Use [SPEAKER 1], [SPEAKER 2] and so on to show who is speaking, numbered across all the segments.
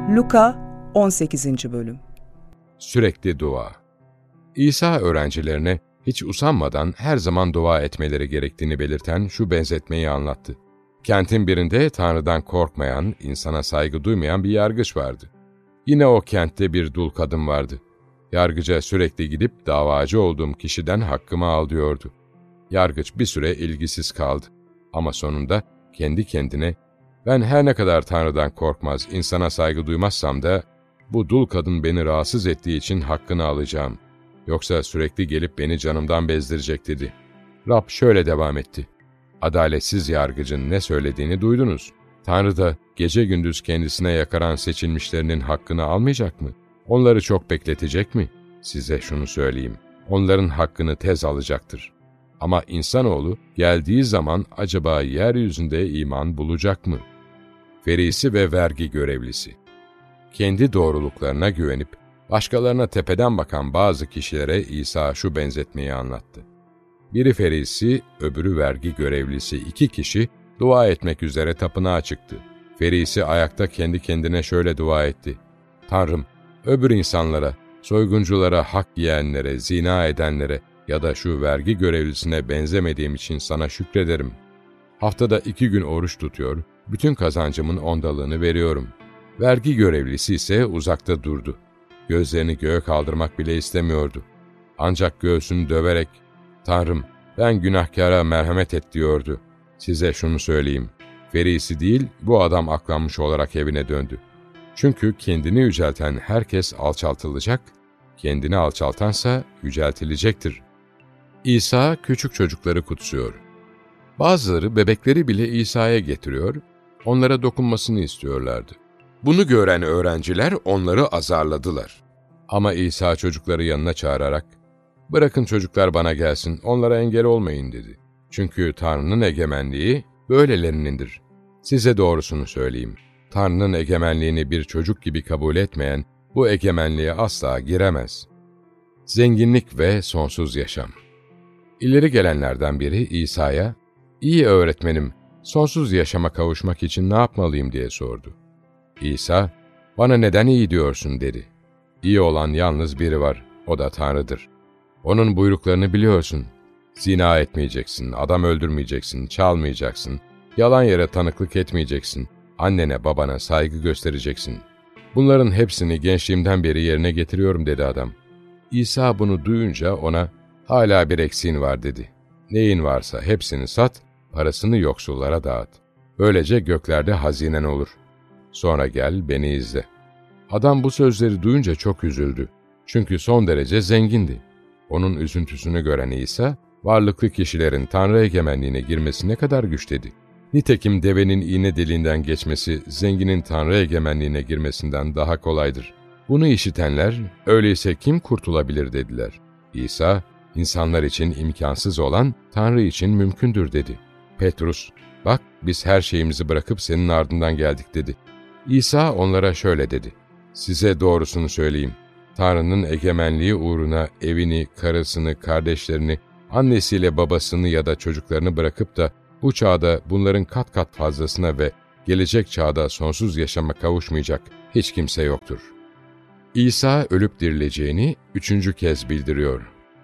[SPEAKER 1] Luka 18. Bölüm.
[SPEAKER 2] Sürekli dua. İsa öğrencilerine hiç usanmadan her zaman dua etmeleri gerektiğini belirten şu benzetmeyi anlattı. Kentin birinde Tanrı'dan korkmayan, insana saygı duymayan bir yargıç vardı. Yine o kentte bir dul kadın vardı. Yargıca sürekli gidip davacı olduğum kişiden hakkımı al diyordu. Yargıç bir süre ilgisiz kaldı. Ama sonunda kendi kendine, ben her ne kadar Tanrı'dan korkmaz, insana saygı duymazsam da bu dul kadın beni rahatsız ettiği için hakkını alacağım. Yoksa sürekli gelip beni canımdan bezdirecek dedi. Rab şöyle devam etti. Adaletsiz yargıcın ne söylediğini duydunuz. Tanrı da gece gündüz kendisine yakaran seçilmişlerinin hakkını almayacak mı? Onları çok bekletecek mi? Size şunu söyleyeyim. Onların hakkını tez alacaktır. Ama insanoğlu geldiği zaman acaba yeryüzünde iman bulacak mı? Ferisi ve vergi görevlisi. Kendi doğruluklarına güvenip başkalarına tepeden bakan bazı kişilere İsa şu benzetmeyi anlattı. Biri ferisi, öbürü vergi görevlisi 2 kişi dua etmek üzere tapınağa çıktı. Ferisi ayakta kendi kendine şöyle dua etti. Tanrım, öbür insanlara, soygunculara, hak yiyenlere, zina edenlere ya da şu vergi görevlisine benzemediğim için sana şükrederim. Haftada 2 gün oruç tutuyor, bütün kazancımın 10'dalığını veriyorum. Vergi görevlisi ise uzakta durdu. Gözlerini göğe kaldırmak bile istemiyordu. Ancak göğsünü döverek, Tanrım, ben günahkara merhamet et diyordu. Size şunu söyleyeyim, ferisi değil, bu adam aklanmış olarak evine döndü. Çünkü kendini yücelten herkes alçaltılacak, kendini alçaltansa yüceltilecektir. İsa küçük çocukları kutsuyor. Bazıları bebekleri bile İsa'ya getiriyor, onlara dokunmasını istiyorlardı. Bunu gören öğrenciler onları azarladılar. Ama İsa çocukları yanına çağırarak, "Bırakın çocuklar bana gelsin, onlara engel olmayın." dedi. Çünkü Tanrı'nın egemenliği böylelerinindir. Size doğrusunu söyleyeyim. Tanrı'nın egemenliğini bir çocuk gibi kabul etmeyen bu egemenliğe asla giremez. Zenginlik ve sonsuz yaşam. İleri gelenlerden biri İsa'ya, "İyi öğretmenim, sonsuz yaşama kavuşmak için ne yapmalıyım?" diye sordu. İsa, "Bana neden iyi diyorsun?" dedi. "İyi olan yalnız biri var, o da Tanrı'dır. Onun buyruklarını biliyorsun. Zina etmeyeceksin, adam öldürmeyeceksin, çalmayacaksın, yalan yere tanıklık etmeyeceksin, annene babana saygı göstereceksin. Bunların hepsini gençliğimden beri yerine getiriyorum." dedi adam. İsa bunu duyunca ona, "Hala bir eksiğin var." dedi. "Neyin varsa hepsini sat, parasını yoksullara dağıt. Böylece göklerde hazinen olur. Sonra gel beni izle." Adam bu sözleri duyunca çok üzüldü. Çünkü son derece zengindi. Onun üzüntüsünü gören İsa, varlıklı kişilerin Tanrı egemenliğine girmesi ne kadar güç dedi. Nitekim devenin iğne deliğinden geçmesi, zenginin Tanrı egemenliğine girmesinden daha kolaydır. Bunu işitenler, "Öyleyse kim kurtulabilir?" dediler. İsa, "İnsanlar için imkansız olan Tanrı için mümkündür." dedi. Petrus, "Bak biz her şeyimizi bırakıp senin ardından geldik." dedi. İsa onlara şöyle dedi. "Size doğrusunu söyleyeyim. Tanrı'nın egemenliği uğruna evini, karısını, kardeşlerini, annesiyle babasını ya da çocuklarını bırakıp da bu çağda bunların kat kat fazlasına ve gelecek çağda sonsuz yaşama kavuşmayacak hiç kimse yoktur." İsa ölüp dirileceğini 3. kez bildiriyor.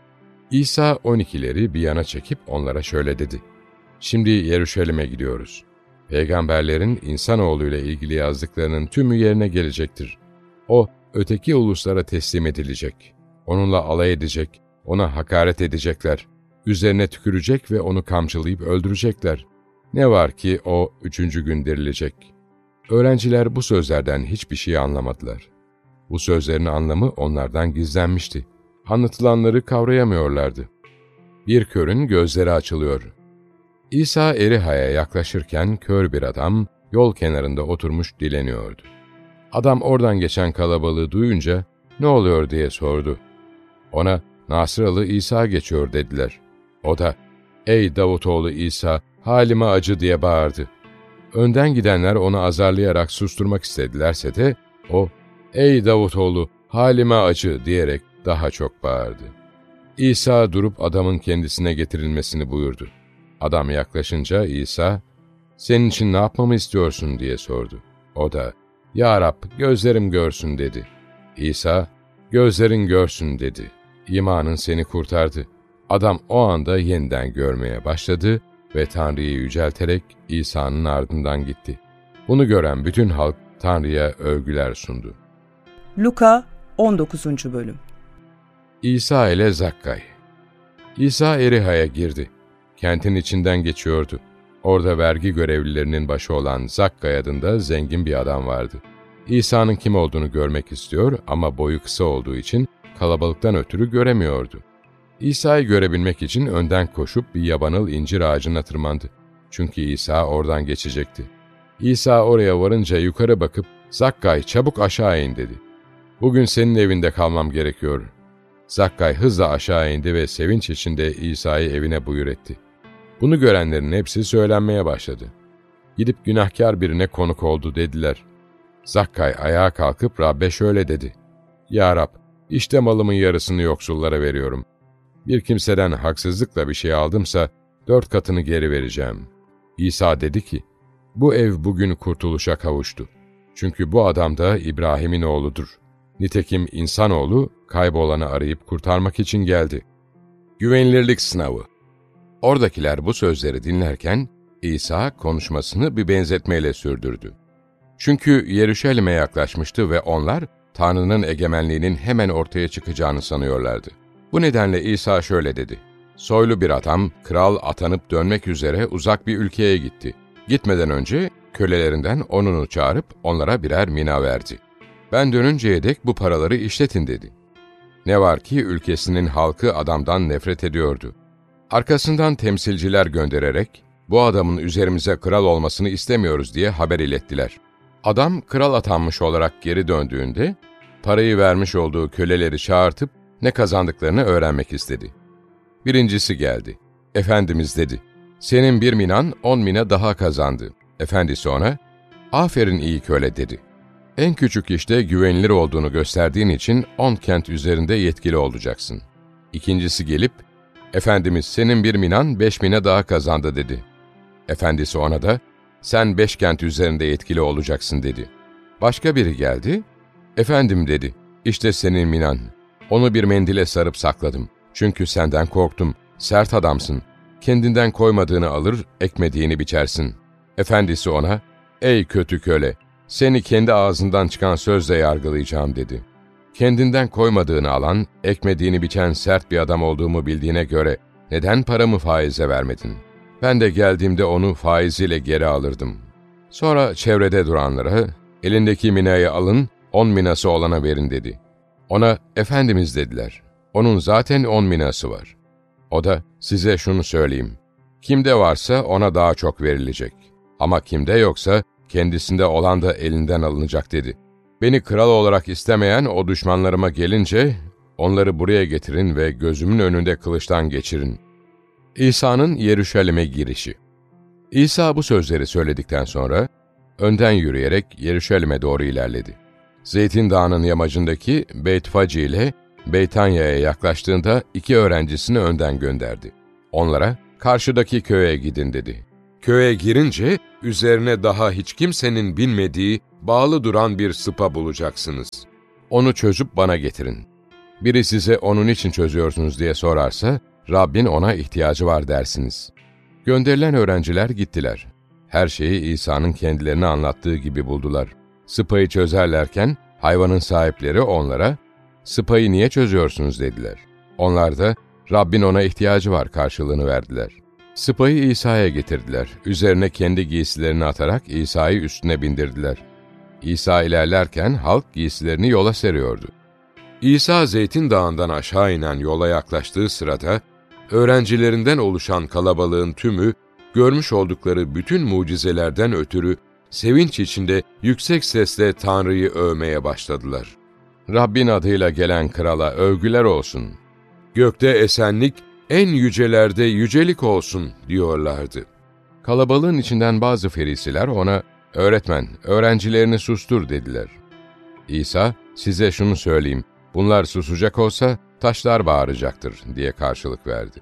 [SPEAKER 2] İsa 12'leri bir yana çekip onlara şöyle dedi. "Şimdi Yeruşalim'e gidiyoruz. Peygamberlerin insanoğluyla ilgili yazdıklarının tümü yerine gelecektir. O, öteki uluslara teslim edilecek. Onunla alay edecek, ona hakaret edecekler. Üzerine tükürecek ve onu kamçılayıp öldürecekler. Ne var ki o 3. gün dirilecek." Öğrenciler bu sözlerden hiçbir şey anlamadılar. Bu sözlerin anlamı onlardan gizlenmişti. Anlatılanları kavrayamıyorlardı. Bir körün gözleri açılıyor. İsa Eriha'ya yaklaşırken kör bir adam yol kenarında oturmuş dileniyordu. Adam oradan geçen kalabalığı duyunca "Ne oluyor?" diye sordu. Ona "Nasıralı İsa geçiyor." dediler. O da "Ey Davutoğlu İsa, halime acı." diye bağırdı. Önden gidenler onu azarlayarak susturmak istedilerse de o "Ey Davutoğlu, halime acı." diyerek daha çok bağırdı. İsa durup adamın kendisine getirilmesini buyurdu. Adam yaklaşınca İsa, "Senin için ne yapmamı istiyorsun?" diye sordu. O da, "Ya Rab, gözlerim görsün" dedi. İsa, "Gözlerin görsün" dedi. İmanın seni kurtardı. Adam o anda yeniden görmeye başladı ve Tanrı'yı yücelterek İsa'nın ardından gitti. Bunu gören bütün halk Tanrı'ya övgüler sundu.
[SPEAKER 1] Luka 19. bölüm.
[SPEAKER 2] İsa ile Zakkay. İsa Eriha'ya girdi. Kentin içinden geçiyordu. Orada vergi görevlilerinin başı olan Zakkay adında zengin bir adam vardı. İsa'nın kim olduğunu görmek istiyor ama boyu kısa olduğu için kalabalıktan ötürü göremiyordu. İsa'yı görebilmek için önden koşup bir yabanıl incir ağacına tırmandı. Çünkü İsa oradan geçecekti. İsa oraya varınca yukarı bakıp, "Zakkay, çabuk aşağı in" dedi. "Bugün senin evinde kalmam gerekiyor." Zakkay hızla aşağı indi ve sevinç içinde İsa'yı evine buyur etti. Bunu görenlerin hepsi söylenmeye başladı. "Gidip günahkar birine konuk oldu" dediler. Zakkay ayağa kalkıp Rab'be şöyle dedi: "Ya Rab, işte malımın yarısını yoksullara veriyorum. Bir kimseden haksızlıkla bir şey aldımsa 4 katını geri vereceğim." İsa dedi ki, "Bu ev bugün kurtuluşa kavuştu. Çünkü bu adam da İbrahim'in oğludur. Nitekim insanoğlu kaybolanı arayıp kurtarmak için geldi." Güvenilirlik sınavı. Oradakiler bu sözleri dinlerken İsa konuşmasını bir benzetmeyle sürdürdü. Çünkü Yeruşalim'e yaklaşmıştı ve onlar Tanrı'nın egemenliğinin hemen ortaya çıkacağını sanıyorlardı. Bu nedenle İsa şöyle dedi: "Soylu bir adam, kral atanıp dönmek üzere uzak bir ülkeye gitti. Gitmeden önce kölelerinden onunu çağırıp onlara birer mina verdi. 'Ben dönünceye dek bu paraları işletin' dedi. Ne var ki ülkesinin halkı adamdan nefret ediyordu. Arkasından temsilciler göndererek, 'Bu adamın üzerimize kral olmasını istemiyoruz' diye haber ilettiler. Adam kral atanmış olarak geri döndüğünde, parayı vermiş olduğu köleleri çağırtıp ne kazandıklarını öğrenmek istedi. Birincisi geldi. 'Efendimiz' dedi, 'senin 1 minan 10 mina daha kazandı.' Efendisi ona, 'Aferin iyi köle' dedi. 'En küçük işte güvenilir olduğunu gösterdiğin için 10 kent üzerinde yetkili olacaksın.' İkincisi gelip, 'Efendimiz, senin 1 minan 5 mina daha kazandı' dedi. Efendisi ona da, 'Sen 5 kent üzerinde yetkili olacaksın' dedi. Başka biri geldi, 'Efendim' dedi, 'işte senin minan. Onu bir mendile sarıp sakladım. Çünkü senden korktum. Sert adamsın. Kendinden koymadığını alır, ekmediğini biçersin.' Efendisi ona, 'Ey kötü köle, seni kendi ağzından çıkan sözle yargılayacağım' dedi. Kendinden koymadığını alan, ekmediğini biçen sert bir adam olduğumu bildiğine göre neden paramı faize vermedin? Ben de geldiğimde onu faiziyle geri alırdım.' Sonra çevrede duranlara, 'Elindeki minayı alın, 10 minası olana verin' dedi. Ona, 'Efendimiz' dediler. 'Onun zaten 10 minası var.' O da, 'Size şunu söyleyeyim. Kimde varsa ona daha çok verilecek. Ama kimde yoksa kendisinde olan da elinden alınacak' dedi. 'Beni kral olarak istemeyen o düşmanlarıma gelince, onları buraya getirin ve gözümün önünde kılıçtan geçirin.'" İsa'nın Yeruşalim'e girişi. İsa bu sözleri söyledikten sonra, önden yürüyerek Yeruşalim'e doğru ilerledi. Zeytin Dağı'nın yamacındaki Beytfaci ile Beytanya'ya yaklaştığında 2 öğrencisini önden gönderdi. Onlara, "Karşıdaki köye gidin" dedi. Köye girince, üzerine daha hiç kimsenin binmediği, bağlı duran bir sıpa bulacaksınız. Onu çözüp bana getirin. Biri size onun için çözüyorsunuz diye sorarsa, Rabbin ona ihtiyacı var dersiniz. Gönderilen öğrenciler gittiler. Her şeyi İsa'nın kendilerine anlattığı gibi buldular. Sıpayı çözerlerken, hayvanın sahipleri onlara, "Sıpayı niye çözüyorsunuz?" dediler. Onlar da, "Rabbin ona ihtiyacı var" karşılığını verdiler. Sıpayı İsa'ya getirdiler. Üzerine kendi giysilerini atarak İsa'yı üstüne bindirdiler. İsa ilerlerken halk giysilerini yola seriyordu. İsa Zeytin Dağı'ndan aşağı inen yola yaklaştığı sırada, öğrencilerinden oluşan kalabalığın tümü, görmüş oldukları bütün mucizelerden ötürü sevinç içinde yüksek sesle Tanrı'yı övmeye başladılar. "Rabbin adıyla gelen krala övgüler olsun. Gökte esenlik, en yücelerde yücelik olsun" diyorlardı. Kalabalığın içinden bazı ferisiler ona, "Öğretmen, öğrencilerini sustur" dediler. İsa, "Size şunu söyleyeyim, bunlar susacak olsa taşlar bağıracaktır" diye karşılık verdi.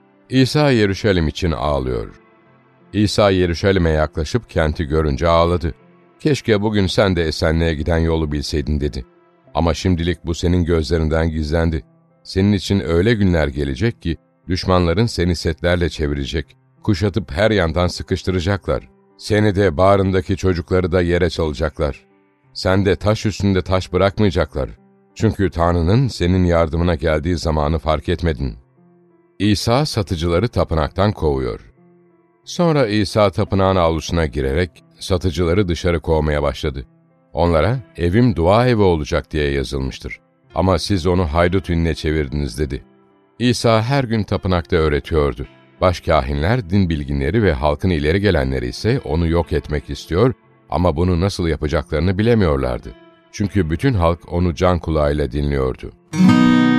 [SPEAKER 2] İsa Yeruşalim için ağlıyor. İsa Yeruşalim'e yaklaşıp kenti görünce ağladı. Keşke bugün sen de Esenli'ye giden yolu bilseydin dedi. Ama şimdilik bu senin gözlerinden gizlendi. Senin için öyle günler gelecek ki düşmanların seni setlerle çevirecek, kuşatıp her yandan sıkıştıracaklar. Seni de bağrındaki çocukları da yere çalacaklar. Sen de taş üstünde taş bırakmayacaklar. Çünkü Tanrı'nın senin yardımına geldiği zamanı fark etmedin. İsa satıcıları tapınaktan kovuyor. Sonra İsa tapınağın avlusuna girerek satıcıları dışarı kovmaya başladı. Onlara evim dua evi olacak diye yazılmıştır. Ama siz onu haydut ününe çevirdiniz dedi. İsa her gün tapınakta öğretiyordu. Başkâhinler, din bilginleri ve halkın ileri gelenleri ise onu yok etmek istiyor ama bunu nasıl yapacaklarını bilemiyorlardı. Çünkü bütün halk onu can kulağıyla dinliyordu.